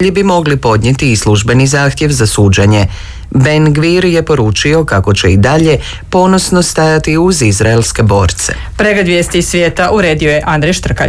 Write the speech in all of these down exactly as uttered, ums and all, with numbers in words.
bi mogli podnijeti i službeni zahtjev za suđenje. Ben Gvir je poručio kako će i dalje ponosno stajati uz izraelske borce. Pregled vijesti iz svijeta uredio je Andrej Štrkalj.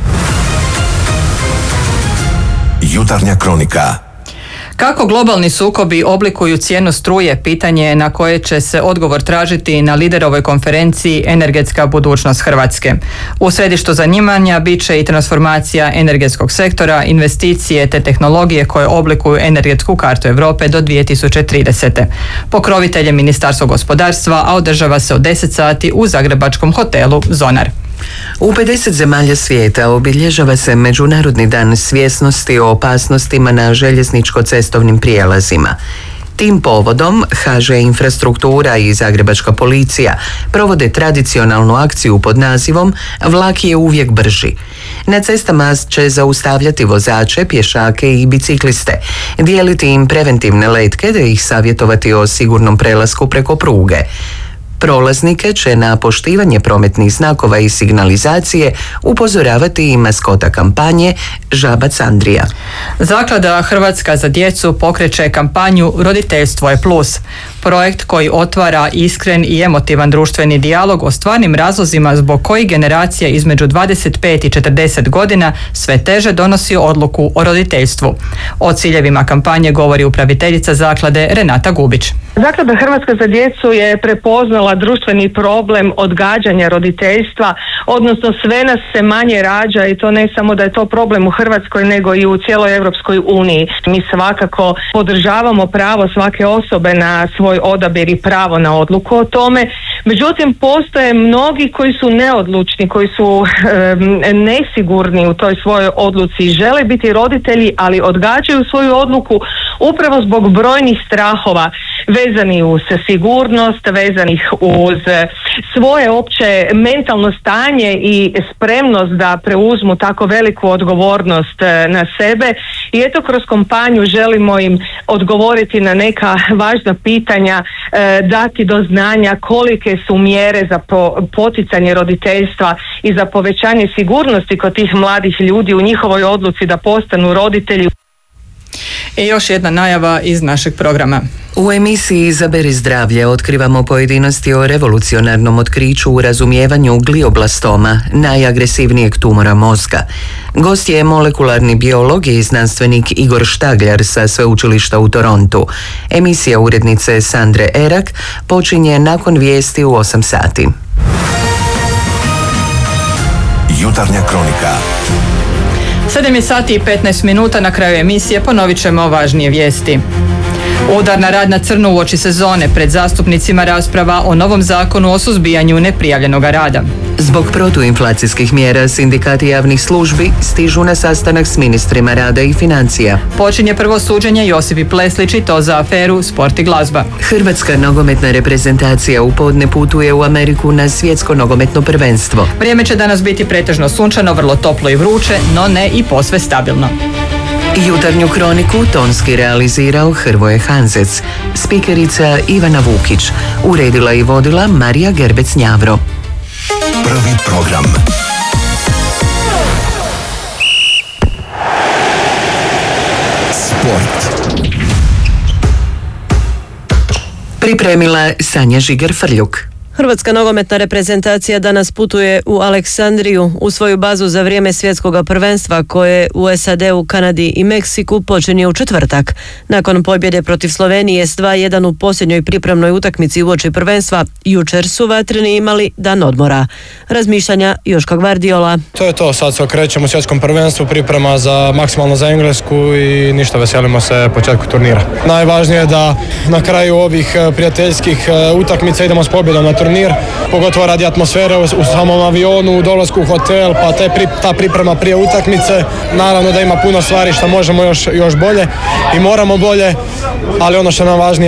Jutarnja kronika. Kako globalni sukobi oblikuju cijenu struje, pitanje je na koje će se odgovor tražiti na liderovoj konferenciji Energetska budućnost Hrvatske. U središtu zanimanja bit će i transformacija energetskog sektora, investicije te tehnologije koje oblikuju energetsku kartu Europe do dvije tisuće tridesete. Pokrovitelj je Ministarstvo gospodarstva, a održava se od deset sati u zagrebačkom hotelu Zonar. U pedeset zemalja svijeta obilježava se Međunarodni dan svjesnosti o opasnostima na željezničko-cestovnim prijelazima. Tim povodom ha že Infrastruktura i Zagrebačka policija provode tradicionalnu akciju pod nazivom Vlak je uvijek brži. Na cestama će zaustavljati vozače, pješake i bicikliste, dijeliti im preventivne letke te ih savjetovati o sigurnom prelasku preko pruge. Prolaznike će na poštivanje prometnih znakova i signalizacije upozoravati i maskota kampanje Žabac Andrija. Zaklada Hrvatska za djecu pokreće kampanju Roditeljstvo je plus. Projekt koji otvara iskren i emotivan društveni dijalog o stvarnim razlozima zbog kojih generacija između dvadeset pet i četrdeset godina sve teže donosi odluku o roditeljstvu. O ciljevima kampanje govori upraviteljica zaklade Renata Gubić. Zaklada Hrvatska za djecu je prepoznala društveni problem odgađanja roditeljstva, odnosno sve nas se manje rađa i to ne samo da je to problem u Hrvatskoj nego i u cijeloj Europskoj uniji. Mi svakako podržavamo pravo svake osobe na svoj odabir i pravo na odluku o tome. Međutim, postoje mnogi koji su neodlučni, koji su e, nesigurni u toj svojoj odluci, žele biti roditelji, ali odgađaju svoju odluku upravo zbog brojnih strahova vezani uz sigurnost, vezanih uz svoje opće mentalno stanje i spremnost da preuzmu tako veliku odgovornost na sebe. I eto, kroz kampanju želimo im odgovoriti na neka važna pitanja, dati do znanja kolike su mjere za poticanje roditeljstva i za povećanje sigurnosti kod tih mladih ljudi u njihovoj odluci da postanu roditelji. I još jedna najava iz našeg programa. U emisiji Izaberi zdravlje otkrivamo pojedinosti o revolucionarnom otkriću u razumijevanju glioblastoma, najagresivnijeg tumora mozga. Gost je molekularni biolog i znanstvenik Igor Štagljar sa sveučilišta u Torontu. Emisija urednice Sandre Erak počinje nakon vijesti u osam sati. Jutarnja kronika. sedam je sati i petnaest minuta, na kraju emisije ponovit ćemo važnije vijesti. Udar na rad na crno uoči sezone, pred zastupnicima rasprava o novom zakonu o suzbijanju neprijavljenog rada. Zbog protuinflacijskih mjera sindikati javnih službi stižu na sastanak s ministrima rada i financija. Počinje prvo suđenje Josipi Pleslić i to za aferu Sport i glazba. Hrvatska nogometna reprezentacija u podne putuje u Ameriku na svjetsko nogometno prvenstvo. Vrijeme će danas biti pretežno sunčano, vrlo toplo i vruće, no ne i posve stabilno. Jutarnju kroniku tonski realizirao Hrvoje Hanzec, spikerica Ivana Vukić, uredila i vodila Marija Gerbec-Njavro. Prvi program. Sport. Pripremila Sanja Žiger-Frljuk. Hrvatska nogometna reprezentacija danas putuje u Aleksandriju u svoju bazu za vrijeme svjetskog prvenstva koje u S A D-u, Kanadi i Meksiku počinje u četvrtak. Nakon pobjede protiv Slovenije s dva jedan u posljednjoj pripremnoj utakmici uoči prvenstva, jučer su vatreni imali dan odmora. Razmišljanja Joška Gvardiola. To je to, sad se okrećemo u svjetskom prvenstvu, priprema za maksimalno za Englesku i ništa, veselimo se početku turnira. Najvažnije je da na kraju ovih prijateljskih utakmica idemo s pobjedom na turnir. Turnir, pogotovo radi atmosfere u, u samom avionu, u dolasku u hotel, pa te pri, ta priprema prije utakmice. Naravno da ima puno stvari što možemo još, još bolje i moramo bolje, ali ono što nam važnije je to.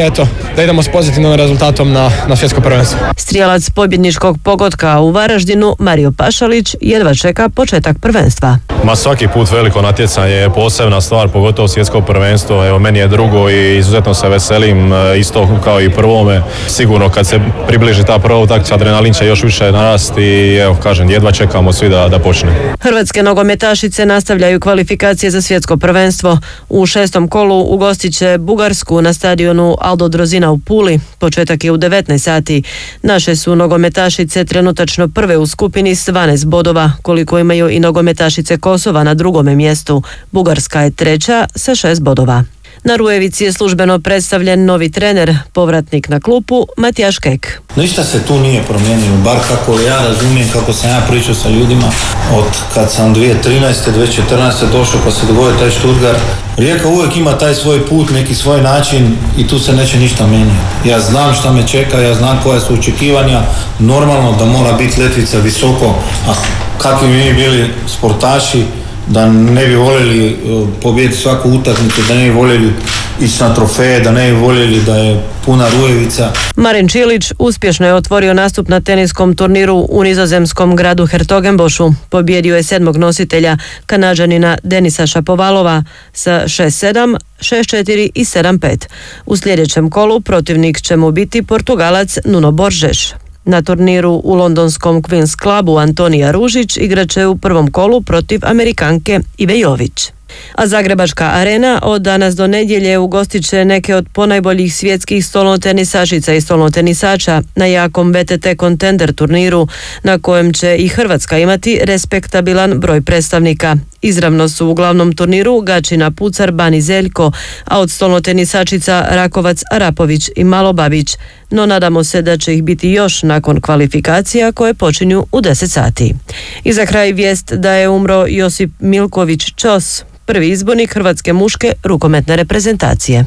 da idemo s pozitivnim rezultatom na, na svjetsko prvenstvo. Strijelac pobjedničkog pogotka u Varaždinu, Mario Pašalić, jedva čeka početak prvenstva. Ma svaki put veliko natjecanje je posebna stvar, pogotovo svjetsko prvenstvo. Evo, meni je drugo i izuzetno se veselim, isto kao i prvome. Sigurno kad se približi ta prva utakmica, adrenalin će još više narasti i evo, kažem, jedva čekamo svi da, da počne. Hrvatske nogometašice nastavljaju kvalifikacije za svjetsko prvenstvo. U šestom kolu ugostit će Bugarsku na stadionu Aldo Drozina u Puli. Početak je u devetnaest sati. Naše su nogometašice trenutačno prve u skupini s dvanaest bodova, koliko imaju i nogometašice Kosova na drugome mjestu. Bugarska je treća sa šest bodova. Na Rujevici je službeno predstavljen novi trener, povratnik na klupu Matijaš Kek. Ništa se tu nije promijenilo, bar kako ja razumijem, kako sam ja pričao sa ljudima od kad sam dvije tisuće trinaeste. dvije tisuće četrnaeste. došao pa se dogodio taj Stuttgart. Rijeka uvijek ima taj svoj put, neki svoj način i tu se neće ništa mijenjati. Ja znam šta me čeka, ja znam koja su očekivanja, normalno da mora biti letvica visoko, a kakvi mi bili sportaši, da ne bi voljeli pobijediti svaku utakmicu, da ne bi voljeli ići na trofeje, da ne bi voljeli da je puna Rujevica. Marin Čilić uspješno je otvorio nastup na teniskom turniru u nizozemskom gradu Hertogenbošu. Pobjedio je sedmog nositelja, Kanađanina Denisa Šapovalova sa šest sedam, šest četiri i sedam pet. U sljedećem kolu protivnik će mu biti Portugalac Nuno Borges. Na turniru u londonskom Queen's Clubu Antonija Ružić igraće u prvom kolu protiv Amerikanke Ive Jović. A Zagrebačka arena od danas do nedjelje ugostit će neke od ponajboljih svjetskih stolnotenisašica i stolnotenisača na jakom V T T Contender turniru, na kojem će i Hrvatska imati respektabilan broj predstavnika. Izravno su u glavnom turniru Gačina Pucar, Bani Zeljko, a od stolnotenisačica Rakovac, Arapović i Malobabić. No nadamo se da će ih biti još nakon kvalifikacija koje počinju u deset sati. I za kraj vijest da je umro Josip Milković Ćos, prvi izbornik hrvatske muške rukometne reprezentacije.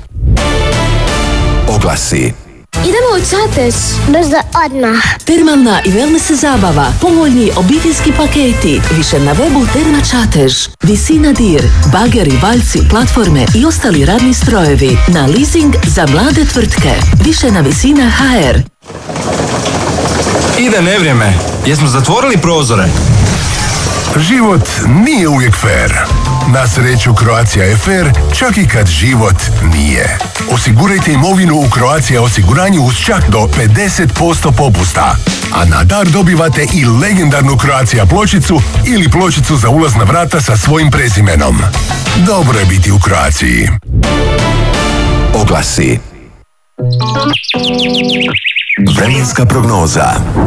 Oglasi. Idemo u Čatež. Brzo odmah. Termalna i wellness zabava, povoljni obiteljski paketi, više na webu Terma Čatež. Visina dir, bageri, valjci, platforme i ostali radni strojevi na leasing za mlade tvrtke. Više na Visina ha er. Ide nevrijeme. Jesmo zatvorili prozore? Život nije uvijek fair. Na sreću Croatia je fair, čak i kad život nije. Osigurajte imovinu u Croatia osiguranju uz čak do pedeset posto popusta. A na dar dobivate i legendarnu Croatia pločicu ili pločicu za ulaz na vrata sa svojim prezimenom. Dobro je biti u Croaciji. Oglasi. Vremenska prognoza.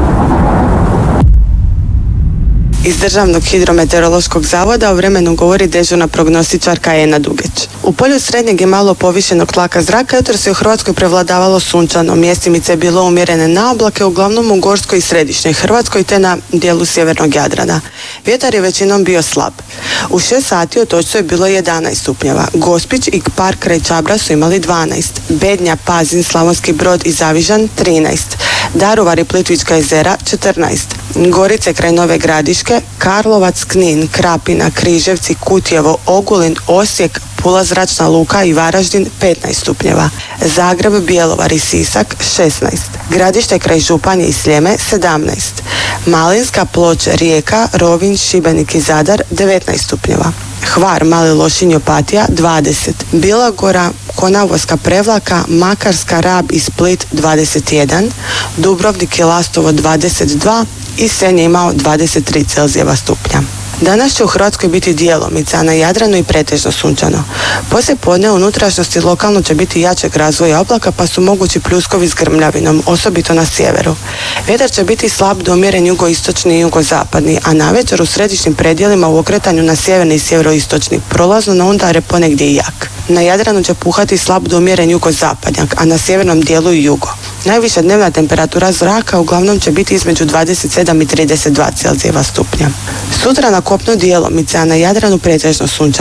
Iz Državnog hidrometeorološkog zavoda o vremenu govori dežurna prognostičarka Ena Dugeć. U polju srednjeg i malo povišenog tlaka zraka jutros je u Hrvatskoj prevladavalo sunčano. Mjestimice je bilo umjerene na oblake, uglavnom u Gorskoj i Središnjoj Hrvatskoj te na dijelu sjevernog Jadrana. Vjetar je većinom bio slab. U šest sati otočcu je bilo jedanaest stupnjeva. Gospić i Park kraj Čabra su imali dvanaest. Bednja, Pazin, Slavonski Brod i Zavižan trinaest. Daruvar i Plitvička jezera četrnaest. Gorice kraj Nove Gradiške, Karlovac, Knin, Krapina, Križevci, Kutjevo, Ogulin, Osijek, Pula zračna luka i Varaždin petnaest stupnjeva. Zagreb, Bjelovar i Sisak šesnaest. Gradište kraj Županje i Sljeme sedamnaest. Malinska, Ploče, Rijeka, Rovinj, Šibenik i Zadar devetnaest stupnjeva. Hvar, Mali Lošinj, Opatija dvadeset. Bilogora, Konavoska, Prevlaka, Makarska, Rab i Split dvadeset jedan. Dubrovnik i Lastovo dvadeset dva i Senj je imao dvadeset tri Celzijeva stupnja. Danas će u Hrvatskoj biti djelomica, a na Jadranu i pretežno sunčano. Poslije podne u unutrašnjosti lokalno će biti jačeg razvoja oblaka, pa su mogući pljuskovi s grmljavinom, osobito na sjeveru. Vjetar će biti slab do umjeren jugoistočni i jugozapadni, a navečer u središnjim predjelima u okretanju na sjeverni i sjeveroistočni, prolazno na ondare ponegdje i jak. Na Jadranu će puhati slab do umjeren jugozapadnjak, a na sjevernom dijelu i jugo. Najviša dnevna temperatura zraka uglavnom će biti između dvadeset sedam i trideset dva Celzijeva stupnja. Sutra na kopnu djelomice, a na Jadranu pretežno sunčano.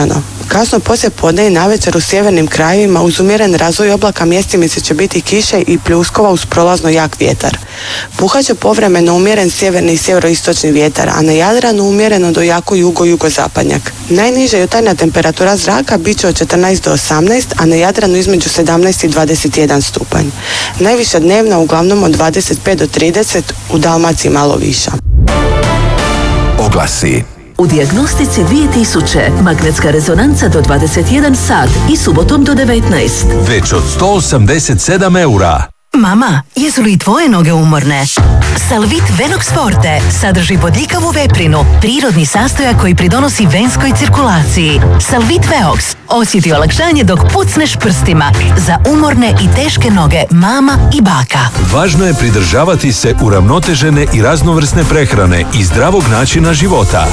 Kasno poslije podne i navečer u sjevernim krajevima uz umjeren razvoj oblaka mjestimice će biti kiše i pljuskova uz prolazno jak vjetar. Puhat će povremeno umjeren sjeverni i sjeveroistočni vjetar, a na Jadranu umjereno do jako jugo-jugozapadnjak. Najniža jutarnja temperatura zraka bit će od četrnaest do osamnaest, a na Jadranu između sedamnaest i dvadeset jedan stupanj. Najviša dnevna uglavnom od dvadeset pet do trideset, u Dalmaciji malo viša. Oglasi. U dijagnostici dvije tisuće magnetska rezonanca do dvadeset jedan sat i subotom do devetnaest. Već od sto osamdeset sedam eura. Mama, jesu li tvoje noge umorne? Salvit Venox Forte sadrži bodljikavu veprinu, prirodni sastojak koji pridonosi venskoj cirkulaciji. Salvit Veox osjeti olakšanje dok pucneš prstima za umorne i teške noge mama i baka. Važno je pridržavati se uravnotežene i raznovrsne prehrane i zdravog načina života.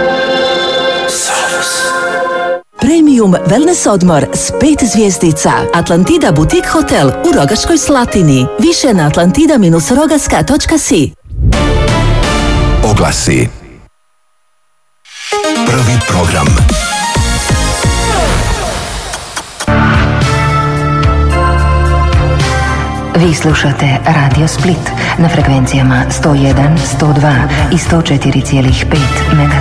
Premium wellness odmor s pet zvjezdica. Atlantida Boutique Hotel u Rogaškoj Slatini. Više na atlantida dash rogaska točka si. Oglasi. Prvi program. Vi slušate Radio Split na frekvencijama sto jedan, sto dva i sto četiri zarez pet MHz.